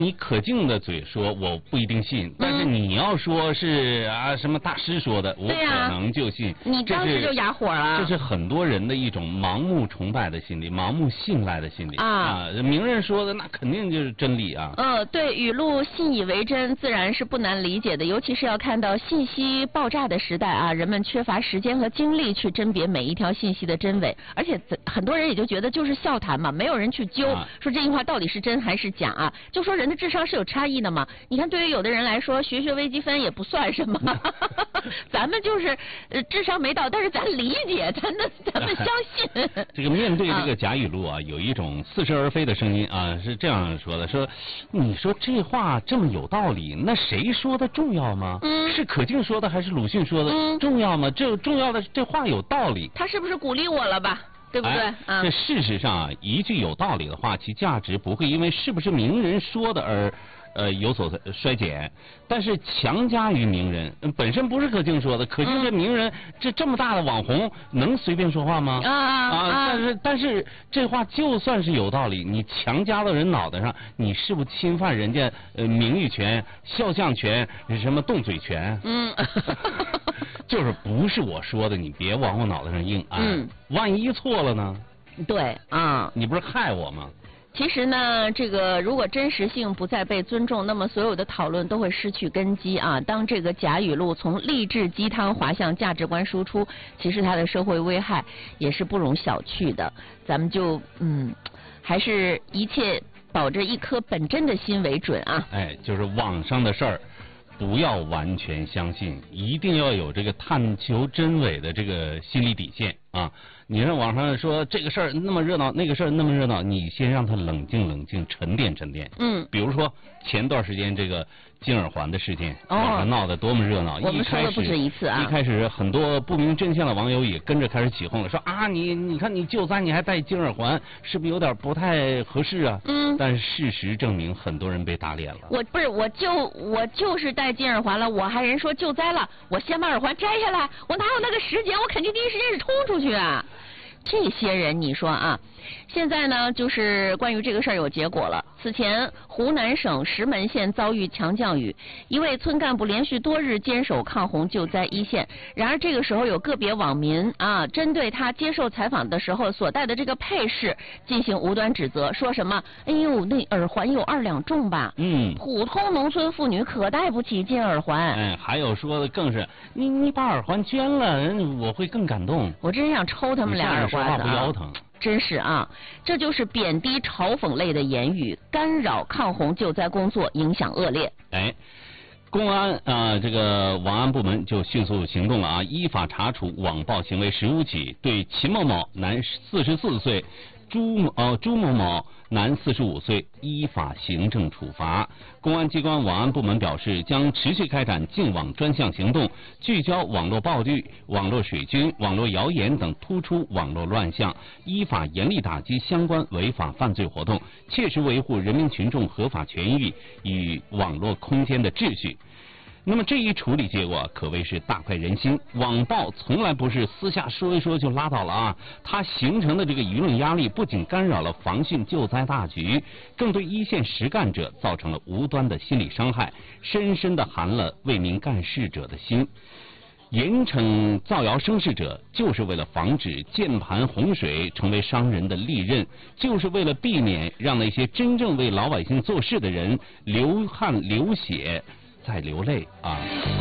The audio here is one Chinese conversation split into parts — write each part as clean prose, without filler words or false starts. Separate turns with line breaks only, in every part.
你可敬的嘴说我不一定信，但是你要说是啊什么大师说的，我可能就信。
你当时就哑火了。
这是很多人的一种盲目崇拜的心理，盲目信赖的心理啊。名人说的那肯定就是真理啊。
对，语录信以为真，自然是不难理解的。尤其是要看到信息爆炸的时代啊，人们缺乏时间和精力去甄别每一条信息的真伪，而且很多人也就觉得就是笑谈嘛，没有人去揪说这句话到底是真还是假啊。就说人的智商是有差异的嘛。你看，对于有的人来说，学微积分也不算什么，咱们就是智商没到，但是咱理解，咱们相信。
这个面对这个假语录啊，有一种似是而非的声音啊，是这样说的：说你说这话这么有道理，那谁说的重要吗？是可敬说的还是鲁迅说的重要吗？这重要的这话有道理，
他是不是鼓励我了吧？对不对？
这事实上啊，一句有道理的话，其价值不会因为是不是名人说的而有所衰减，但是强加于名人本身不是可敬说的，可敬这名人这么大的网红能随便说话吗？但是这话就算是有道理，你强加到人脑袋上，你是不是侵犯人家名誉权、肖像权、什么动嘴权？就是不是我说的，你别往我脑袋上硬啊！万一错了呢？
对啊，
你不是害我吗？
其实呢，这个如果真实性不再被尊重，那么所有的讨论都会失去根基啊。当这个假语录从励志鸡汤滑向价值观输出，其实它的社会危害也是不容小觑的。咱们就还是一切保着一颗本真的心为准啊。
就是网上的事儿，不要完全相信，一定要有这个探求真伪的这个心理底线啊！你让网上说这个事儿那么热闹，那个事儿那么热闹，你先让他冷静冷静，沉淀沉淀。比如说前段时间这个金耳环的事件，网上闹得多么热闹！
我们说了不止一次啊。
一开始很多不明真相的网友也跟着开始起哄了，说啊你看你救灾你还戴金耳环，是不是有点不太合适啊？但是事实证明，很多人被打脸了。我就是戴金耳环了，我还人说救灾了，我先把耳环摘下来，我哪有那个时间？我肯定第一时间是冲出去啊！这些人你说啊，现在呢就是关于这个事儿有结果了。此前湖南省石门县遭遇强降雨，一位村干部连续多日坚守抗洪救灾一线。然而这个时候有个别网民啊，针对他接受采访的时候所戴的这个配饰进行无端指责，说什么哎呦那耳环有2两重吧，普通农村妇女可戴不起金耳环。还有说的更是你把耳环捐了，我会更感动。我真想抽他们俩耳环子啊！不腰疼。真是啊，这就是贬低嘲讽类的言语，干扰抗洪救灾工作，影响恶劣。公安这个网安部门就迅速行动了啊，依法查处网暴行为15起，对秦某某男44岁。朱某某男45岁依法行政处罚。公安机关网安部门表示，将持续开展净网专项行动，聚焦网络暴力、网络水军、网络谣言等突出网络乱象，依法严厉打击相关违法犯罪活动，切实维护人民群众合法权益与网络空间的秩序。那么这一处理结果可谓是大快人心。网暴从来不是私下说一说就拉倒了啊，它形成的这个舆论压力不仅干扰了防汛救灾大局，更对一线实干者造成了无端的心理伤害，深深地寒了为民干事者的心。严惩造谣生事者，就是为了防止键盘洪水成为商人的利刃，就是为了避免让那些真正为老百姓做事的人流汗流血在流泪啊！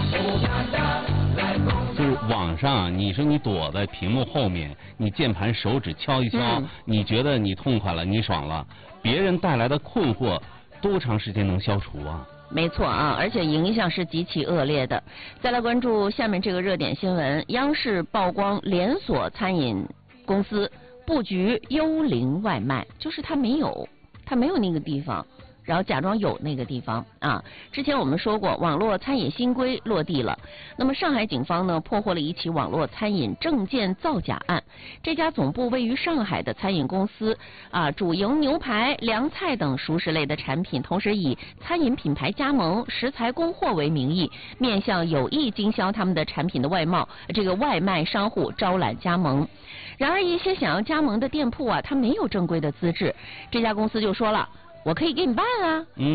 就是网上，你说你躲在屏幕后面，你键盘手指敲一敲，你觉得你痛快了，你爽了，别人带来的困惑，多长时间能消除啊？没错啊，而且影响是极其恶劣的。再来关注下面这个热点新闻：央视曝光连锁餐饮公司布局幽灵外卖，就是它没有那个地方。然后假装有那个地方啊。之前我们说过，网络餐饮新规落地了。那么上海警方呢，破获了一起网络餐饮证件造假案。这家总部位于上海的餐饮公司啊，主营牛排、凉菜等熟食类的产品，同时以餐饮品牌加盟、食材供货为名义，面向有意经销他们的产品的外卖商户招揽加盟。然而一些想要加盟的店铺啊，它没有正规的资质，这家公司就说了，我可以给你办啊，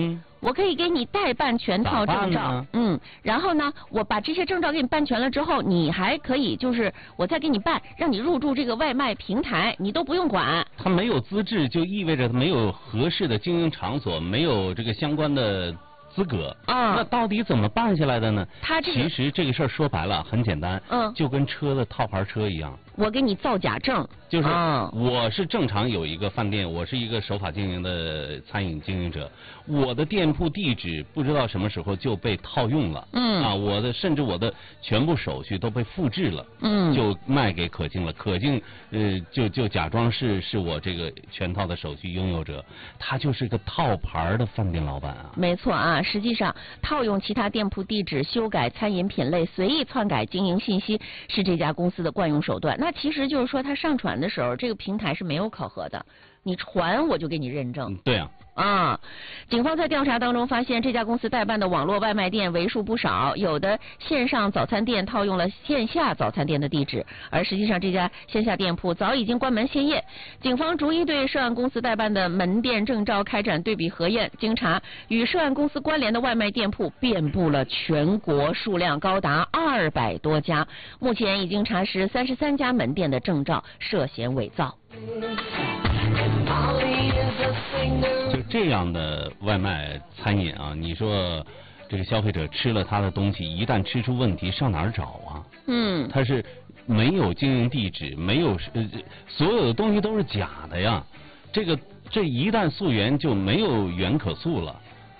我可以给你代办全套证照，然后呢，我把这些证照给你办全了之后，你还可以就是我再给你办，让你入驻这个外卖平台，你都不用管。
他没有资质，就意味着他没有合适的经营场所，没有这个相关的资格那到底怎么办下来的呢？其实这个事儿说白了很简单，就跟车的套牌车一样。
我给你造假证，
就是我是正常有一个饭店，我是一个守法经营的餐饮经营者，我的店铺地址不知道什么时候就被套用了，甚至我的全部手续都被复制了，就卖给可敬了，可敬就假装是我这个全套的手续拥有者，他就是个套牌的饭店老板啊。
没错啊，实际上套用其他店铺地址、修改餐饮品类、随意篡改经营信息是这家公司的惯用手段。那其实就是说，他上传的时候，这个平台是没有考核的，你传我就给你认证。
对啊。
警方在调查当中发现，这家公司代办的网络外卖店为数不少，有的线上早餐店套用了线下早餐店的地址，而实际上这家线下店铺早已经关门歇业。警方逐一对涉案公司代办的门店证照开展对比核验，经查，与涉案公司关联的外卖店铺遍布了全国，数量高达200多家。目前已经查实33家门店的证照涉嫌伪造。
就这样的外卖餐饮啊，你说这个消费者吃了他的东西，一旦吃出问题，上哪儿找啊？他是没有经营地址，没有所有的东西都是假的呀。这一旦溯源就没有源可溯了。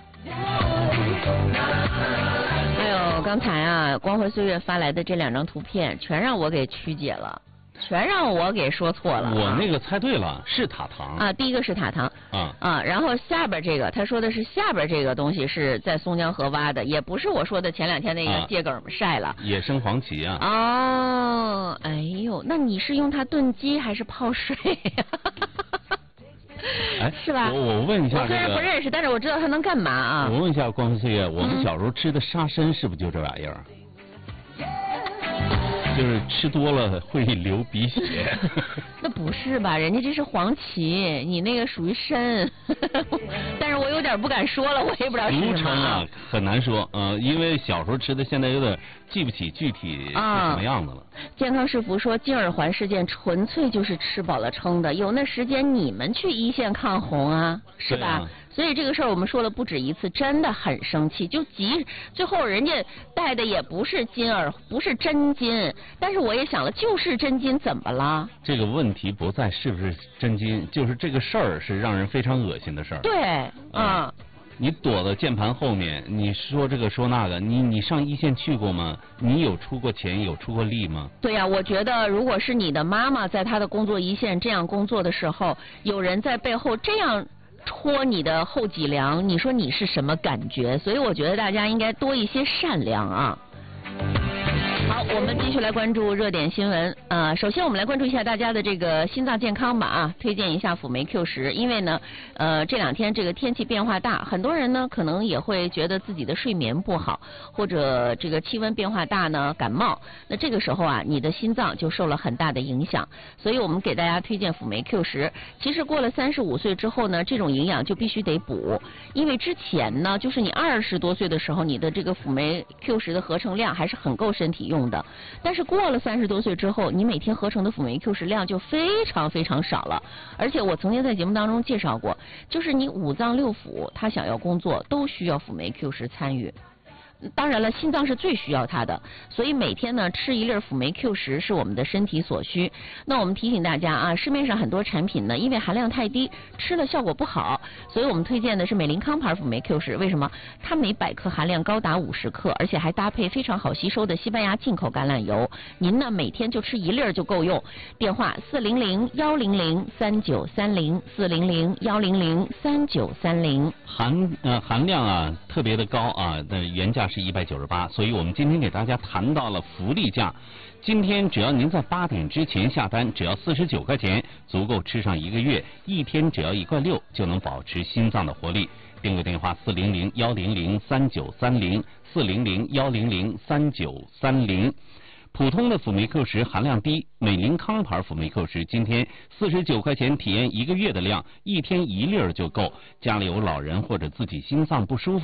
哎呦，刚才啊，光辉岁月发来的这2张图片，全让我给曲解了。全让我给说错了。
我那个猜对了，是塔糖
啊，第一个是塔糖然后下边这个他说的是下边这个东西是在松江河挖的，也不是我说的前2天那个秸秆晒了。
野生黄芪啊。
哎呦，那你是用它炖鸡还是泡水呀？是吧？
我问一下，
我虽然不认识，但是我知道它能干嘛啊。
我问一下光辉岁月，我们小时候吃的沙参是不是就这玩意儿？就是吃多了会流鼻血。
那不是吧？人家这是黄芪，你那个属于参。但是我有点不敢说了，我也不知道是什么。
俗称啊，很难说。因为小时候吃的，现在有点记不起具体是什么样子了。
健康是福说，金耳环事件纯粹就是吃饱了撑的，有那时间你们去一线抗洪啊，是吧？所以这个事儿我们说了不止一次，真的很生气，就急。最后人家戴的也不是金耳，不是真金，但是我也想了，就是真金怎么了？
这个问题不在是不是真金，就是这个事儿是让人非常恶心的事儿。
对，
你躲到键盘后面，你说这个说那个，你上一线去过吗？你有出过钱，有出过力吗？
对呀，我觉得如果是你的妈妈在她的工作一线这样工作的时候，有人在背后这样戳你的后脊梁，你说你是什么感觉？所以我觉得大家应该多一些善良啊。好，我们继续来关注热点新闻。首先我们来关注一下大家的这个心脏健康吧推荐一下辅酶 Q10，因为呢，这2天这个天气变化大，很多人呢可能也会觉得自己的睡眠不好，或者这个气温变化大呢感冒，那这个时候啊，你的心脏就受了很大的影响，所以我们给大家推荐辅酶 Q10。其实过了35岁之后呢，这种营养就必须得补，因为之前呢，就是你20多岁的时候，你的这个辅酶 Q10的合成量还是很够身体用的，但是过了30多岁之后，你每天合成的辅酶 Q10量就非常非常少了。而且我曾经在节目当中介绍过，就是你5脏6腑它想要工作，都需要辅酶 Q10参与。当然了，心脏是最需要它的，所以每天呢吃1粒辅酶 Q10是我们的身体所需。那我们提醒大家啊，市面上很多产品呢，因为含量太低，吃了效果不好，所以我们推荐的是美林康牌辅酶 Q10。为什么？它每100克含量高达50克，而且还搭配非常好吸收的西班牙进口橄榄油。您呢每天就吃1粒就够用。电话400-100-3930，400-100-3930。
含量啊特别的高啊，原价是198，所以我们今天给大家谈到了福利价。今天只要您在8点之前下单，只要49块钱，足够吃上1个月，一天只要1块6，就能保持心脏的活力。订购电话400-100-3930，400-100-3930。 普通的辅酶 Q 十含量低，美林康牌辅酶 Q 十今天49块钱体验1个月的量，1天1粒就够。家里有老人或者自己心脏不舒服